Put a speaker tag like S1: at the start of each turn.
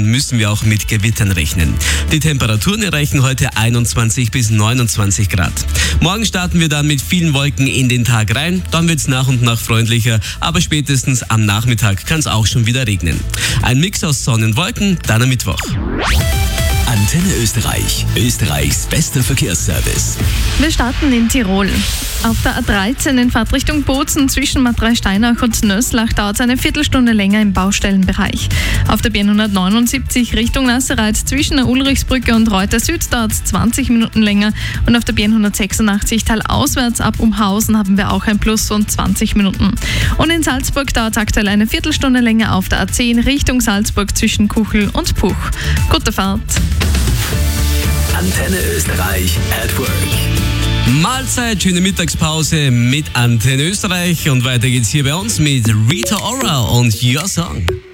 S1: dann müssen wir auch mit Gewittern rechnen. Die Temperaturen erreichen heute 21 bis 29 Grad. Morgen starten wir dann mit vielen Wolken in den Tag rein, dann wird es nach und nach freundlicher, aber spätestens am Nachmittag kann es auch schon wieder regnen. Ein Mix aus Sonne und Wolken, dann am Mittwoch.
S2: Antenne Österreich, Österreichs bester Verkehrsservice.
S3: Wir starten in Tirol. Auf der A13 in Fahrtrichtung Bozen zwischen Matrei-Steinach und Nöslach dauert es eine Viertelstunde länger im Baustellenbereich. Auf der B179 Richtung Nasserreit zwischen der Ulrichsbrücke und Reuter Süd dauert es 20 Minuten länger und auf der B186 talauswärts ab Umhausen haben wir auch ein Plus von 20 Minuten. Und in Salzburg dauert es aktuell eine Viertelstunde länger auf der A10 Richtung Salzburg zwischen Kuchel und Puch. Gute Fahrt!
S2: Antenne Österreich at Work.
S1: Mahlzeit, schöne Mittagspause mit Antenne Österreich und weiter geht's hier bei uns mit Rita Ora und Your Song.